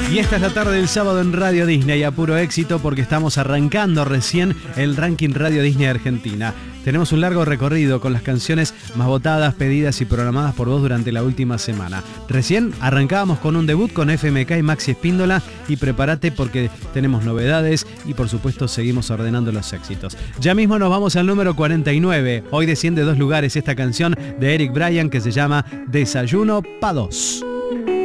Y esta es la tarde del sábado en Radio Disney, a puro éxito porque estamos arrancando recién el ranking Radio Disney Argentina. Tenemos un largo recorrido con las canciones más votadas, pedidas y programadas por vos durante la última semana. Recién arrancábamos con un debut con FMK y Maxi Espíndola y prepárate porque tenemos novedades y por supuesto seguimos ordenando los éxitos. Ya mismo nos vamos al número 49. Hoy desciende 2 lugares esta canción de Eric Bryan que se llama Desayuno pa' dos.